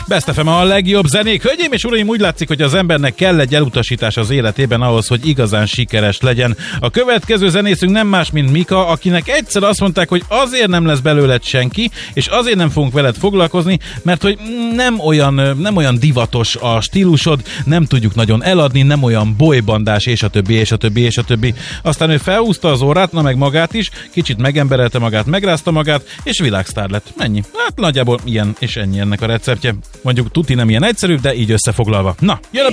Best FM a legjobb zenék. Hölgyeim és uraim, úgy látszik, hogy az embernek kell egy elutasítás az életében ahhoz, hogy igazán sikeres legyen. A következő zenészünk nem más, mint Mika, akinek egyszer azt mondták, hogy azért nem lesz belőled senki, és azért nem fogunk veled foglalkozni, mert hogy nem olyan divatos a stílusod, nem tudjuk nagyon eladni, nem olyan bolybandás, és a többi, és a többi, és a többi. Aztán ő felhúzta az órát, na meg magát is, kicsit megemberelte magát, megrázta magát, és világsztár lett. Ennyi. Hát nagyjából ilyen és ennyi ennek a receptje. Mondjuk tuti nem ilyen egyszerű, de így összefoglalva. Na, jön a